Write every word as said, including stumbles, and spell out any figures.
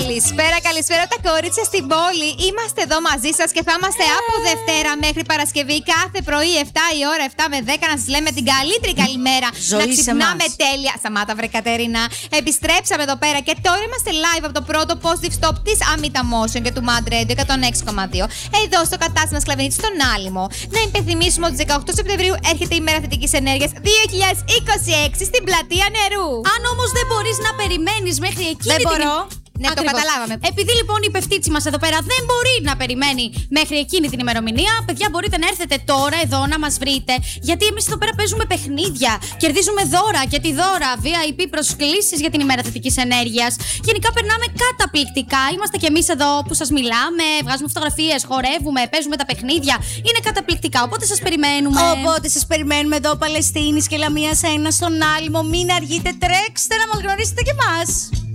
Καλησπέρα, καλησπέρα τα κορίτσια στην πόλη. Είμαστε εδώ μαζί σας και θα είμαστε από Δευτέρα μέχρι Παρασκευή κάθε πρωί εφτά η ώρα, εφτά με δέκα, να σας λέμε την καλύτερη καλημέρα. Ζωή να ξυπνάμε εμάς. τέλεια. Σταμάτα, βρε Κατερίνα. Επιστρέψαμε εδώ πέρα και τώρα είμαστε live από το πρώτο positive stop της Amita Motion και του Mad Radio εκατόν έξι κόμμα δύο. Εδώ στο κατάστημα Σκλαβενίτη στον Άλυμο. Να υπενθυμίσουμε ότι στις δεκαοκτώ Σεπτεμβρίου έρχεται η μέρα θετικής ενέργειας δύο χιλιάδες είκοσι έξι στην Πλατεία Νερού. Αν όμως δεν μπορείς να περιμένεις μέχρι εκείνη Δεν την... μπορώ. Ναι, Ακριβώς. το καταλάβαμε. Επειδή λοιπόν η πεφτίτσι μας εδώ πέρα δεν μπορεί να περιμένει μέχρι εκείνη την ημερομηνία, παιδιά, μπορείτε να έρθετε τώρα εδώ να μας βρείτε. Γιατί εμείς εδώ πέρα παίζουμε παιχνίδια, κερδίζουμε δώρα και τη δώρα, βι άι πι προσκλήσεις για την ημέρα θετικής ενέργειας. Γενικά περνάμε καταπληκτικά. Είμαστε κι εμείς εδώ που σας μιλάμε, βγάζουμε φωτογραφίες, χορεύουμε, παίζουμε τα παιχνίδια. Είναι καταπληκτικά. Οπότε σας περιμένουμε. Οπότε σας περιμένουμε εδώ, Παλαιστίνης και Λαμίας ένα στον Άλυμο. Μην αργείτε, τρέξτε να μας γνωρίσετε κι εμάς.